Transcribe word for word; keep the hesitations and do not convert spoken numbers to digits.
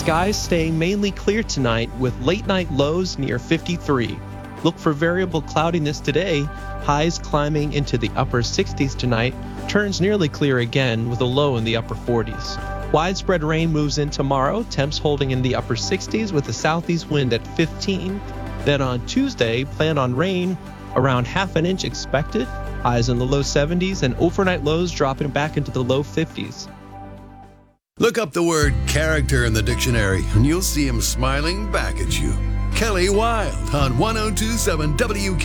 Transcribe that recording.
Skies staying mainly clear tonight with late-night lows near fifty-three. Look for variable cloudiness today, highs climbing into the upper sixties tonight, turns nearly clear again with a low in the upper forties. Widespread rain moves in tomorrow, temps holding in the upper sixties with a southeast wind at fifteen. Then on Tuesday, plan on rain, around half an inch expected, highs in the low seventies and overnight lows dropping back into the low fifties. Look up the word character in the dictionary and you'll see him smiling back at you. Kelly Wilde on one oh two point seven W K.